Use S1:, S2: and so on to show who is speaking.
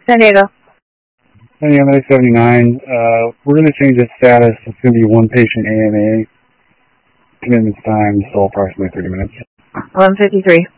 S1: San Diego.
S2: San Diego 79. We're going to change the status. It's going to be one patient AMA. Commitment time, still approximately 30 minutes.
S1: 11:53.